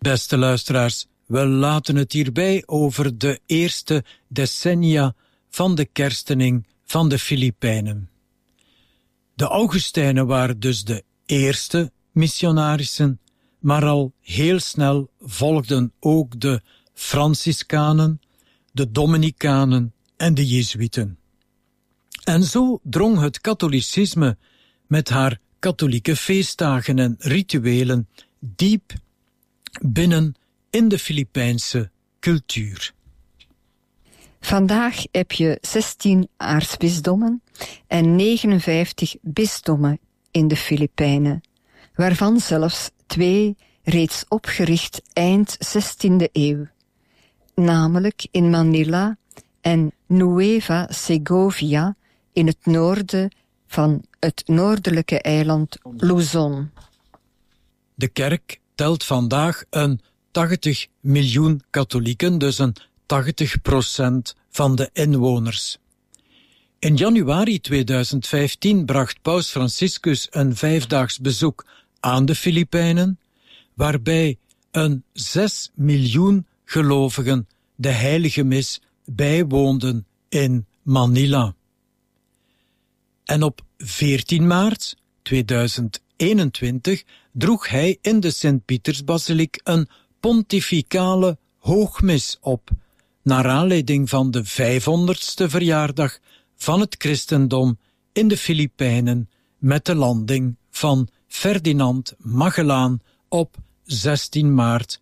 Beste luisteraars, we laten het hierbij over de eerste decennia van de kerstening van de Filipijnen. De Augustijnen waren dus de eerste missionarissen, maar al heel snel volgden ook de Franciscanen, de Dominicanen en de Jezuïeten. En zo drong het katholicisme met haar katholieke feestdagen en rituelen diep binnen in de Filipijnse cultuur. Vandaag heb je 16 aartsbisdommen en 59 bisdommen in de Filipijnen, waarvan zelfs 2 reeds opgericht eind 16e eeuw, namelijk in Manila en Nueva Segovia in het noorden van het noordelijke eiland Luzon. De kerk telt vandaag een 80 miljoen katholieken, dus een 80% van de inwoners. In januari 2015 bracht Paus Franciscus een 5-daags bezoek aan de Filipijnen, waarbij een 6 miljoen gelovigen de heilige mis bijwoonden in Manila. En op 14 maart 2021 droeg hij in de Sint-Pietersbasiliek een pontificale hoogmis op, naar aanleiding van de 500ste verjaardag van het christendom in de Filipijnen met de landing van Ferdinand Magellaan op 16 maart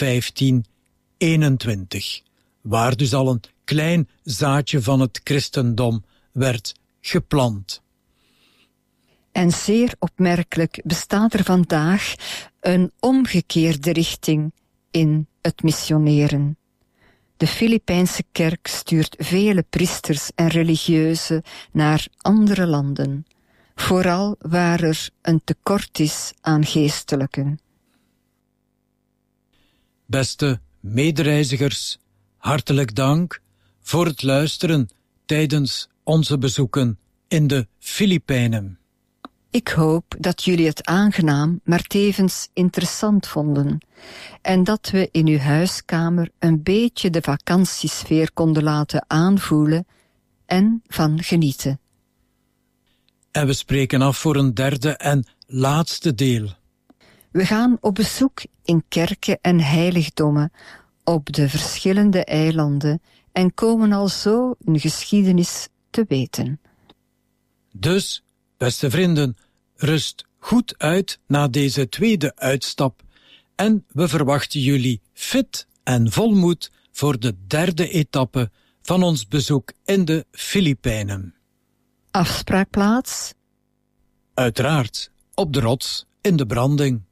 1521, waar dus al een klein zaadje van het christendom werd geplant. En zeer opmerkelijk bestaat er vandaag een omgekeerde richting in het missioneren. De Filipijnse kerk stuurt vele priesters en religieuzen naar andere landen, vooral waar er een tekort is aan geestelijken. Beste medereizigers, hartelijk dank voor het luisteren tijdens onze bezoeken in de Filipijnen. Ik hoop dat jullie het aangenaam, maar tevens interessant vonden en dat we in uw huiskamer een beetje de vakantiesfeer konden laten aanvoelen en van genieten. En we spreken af voor een derde en laatste deel. We gaan op bezoek in kerken en heiligdommen op de verschillende eilanden en komen al zo een geschiedenis te weten. Dus, beste vrienden, rust goed uit na deze tweede uitstap en we verwachten jullie fit en vol moed voor de derde etappe van ons bezoek in de Filipijnen. Afspraakplaats? Uiteraard, op de rots in de branding.